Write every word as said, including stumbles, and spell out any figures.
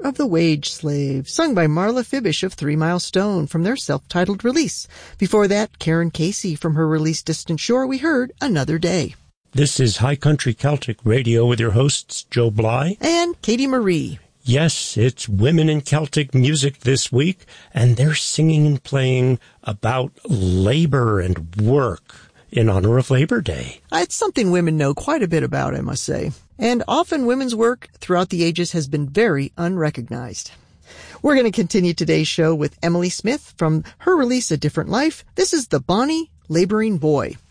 of the Wage Slave, sung by Marla Fibish of Three Mile Stone from their self-titled release. Before that, Karen Casey from her release Distant Shore, we heard Another Day. This is High Country Celtic Radio with your hosts Joe Bly and Katie Marie. Yes, it's Women in Celtic Music this week, and they're singing and playing about labor and work in honor of Labor Day. It's something women know quite a bit about, I must say. And often women's work throughout the ages has been very unrecognized. We're going to continue today's show with Emily Smith from her release A Different Life. This is The Bonnie Laboring Boy.